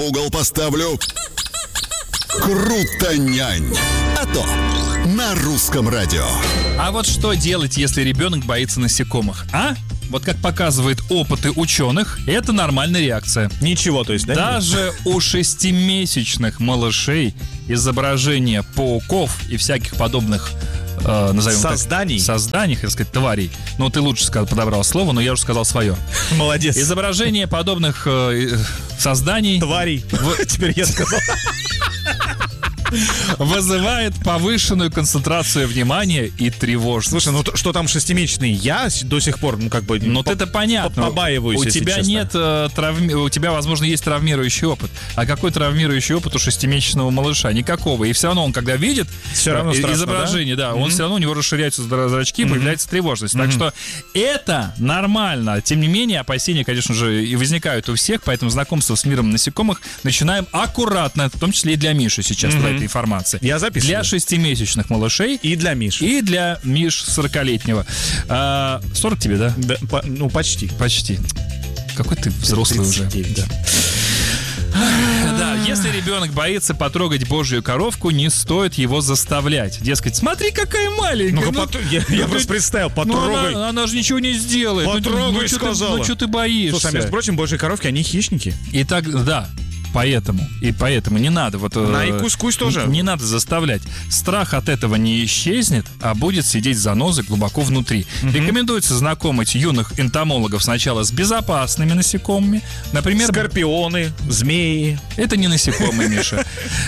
в угол поставлю. Крутонянь. А то на русском радио. А вот что делать, если ребенок боится насекомых, а? Вот как показывают опыты ученых, это нормальная реакция. Ничего, то есть, да? Даже у 6-месячных малышей изображение пауков и всяких подобных назовем созданий, хотел сказать, тварей. Ну, ты лучше подобрал слово, но я уже сказал свое. Молодец. Изображение подобных созданий... Тварей. Теперь я сказал. Вызывает повышенную концентрацию внимания и тревожность. Слушай, ну что там 6-месячный? Я до сих пор, Ну, это понятно. Побаиваюсь, у если тебя честно. нет у тебя, возможно, есть травмирующий опыт. А какой травмирующий опыт у 6-месячного малыша? Никакого. И все равно он, когда видит все равно страшно, изображение, да, он все равно, у него расширяются зрачки, появляется тревожность. Так что это нормально. Тем не менее, опасения, конечно же, и возникают у всех, поэтому знакомство с миром насекомых начинаем аккуратно, в том числе и для Миши сейчас информации. Я записываю. Для 6-месячных малышей. И для Миши. И для Миш 40-летнего. 40 тебе, да? Ну, почти. Почти. Какой ты взрослый 39. Уже. Да, если ребенок боится потрогать божью коровку, не стоит его заставлять. Дескать, смотри, какая маленькая. Я просто представил, потрогай. Она же ничего не сделает. Потрогай, сказала. Ну, что ты боишься? Слушай, а между прочим, божьи коровки, они хищники. И так, да. Поэтому не надо и кусь-кусь тоже. Не надо заставлять. Страх от этого не исчезнет, а будет сидеть занозой глубоко внутри. Рекомендуется знакомить юных энтомологов сначала с безопасными насекомыми. Например, скорпионы, змеи. Это не насекомые, Миша.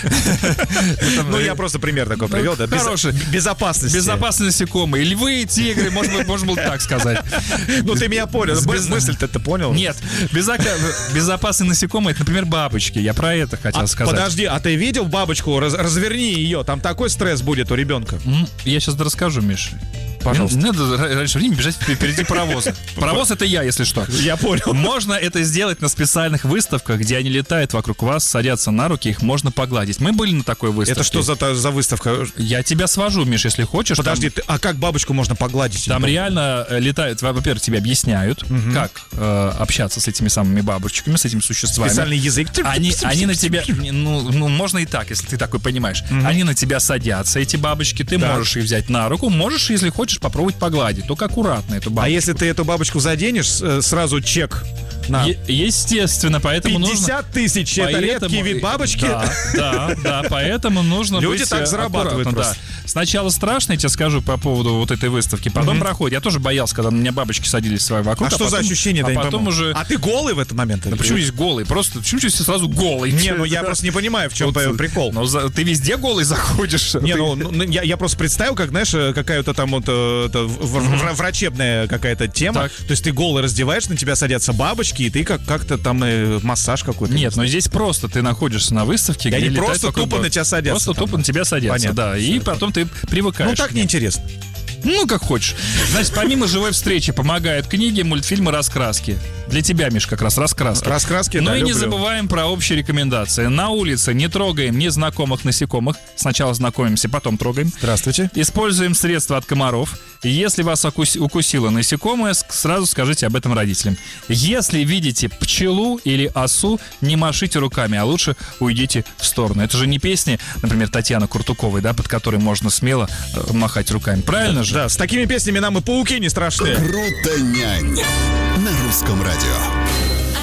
Ну, я просто пример такой привел, да. Хороший. Безопасность. Безопасные насекомые. Львы, тигры, можно было так сказать. Ну, ты меня понял. Мысль-то ты понял? Нет. Безопасные насекомые, это, например, бабочки. Я про это хотел сказать. Подожди, а ты видел бабочку? Разверни ее, там такой стресс будет у ребенка. Я сейчас расскажу, Миша. Пожалуйста. Не надо раньше времени бежать впереди паровоза. Паровоз — это я, если что. Я понял. Можно это сделать на специальных выставках, где они летают вокруг вас, садятся на руки, их можно погладить. Мы были на такой выставке. Это что за выставка? Я тебя свожу, Миш, если хочешь. Подожди, а как бабочку можно погладить? Там реально летают, во-первых, тебе объясняют, как общаться с этими самыми бабочками, с этими существами. Специальный язык. Они на тебя, ну, можно и так, если ты такой понимаешь. Они на тебя садятся, эти бабочки, ты можешь их взять на руку, можешь, если хочешь, попробовать погладить, только аккуратно эту бабочку. А если ты эту бабочку заденешь, сразу чек на... Естественно, поэтому 50 тысяч, это редкий вид бабочки. Да, поэтому нужно Люди быть так зарабатывают просто. Да. Сначала страшно, я тебе скажу по поводу вот этой выставки, потом проходит. Я тоже боялся, когда на меня бабочки садились вокруг. А что за ощущение? А потом уже... А ты голый в этот момент? Да почему здесь голый? Просто почему здесь сразу голый? Не, ну я просто не понимаю, в чем прикол. Ну ты везде голый заходишь. Не, ну я просто представил, как, знаешь, какая-то там вот врачебная какая-то тема. То есть ты голый раздеваешь, на тебя садятся бабочки, и ты как-то там массаж какой-то. Нет, но здесь просто ты находишься на выставке, где они просто тупо на тебя садятся. Просто тупо на тебя садятся, да. И потом ты привыкаешь. Ну так неинтересно. Ну, как хочешь. Значит, помимо живой встречи помогают книги, мультфильмы, раскраски. Для тебя, Миш, как раз раскраски. Раскраски, да, люблю. Не забываем про общие рекомендации. На улице не трогаем незнакомых насекомых. Сначала знакомимся, потом трогаем. Здравствуйте. Используем средства от комаров. Если вас укусило насекомое, сразу скажите об этом родителям. Если видите пчелу или осу, не машите руками, а лучше уйдите в сторону. Это же не песни, например, Татьяны Куртуковой, да, под которой можно смело махать руками. Правильно же? Да, с такими песнями нам и пауки не страшны. Крутонянь на русском радио.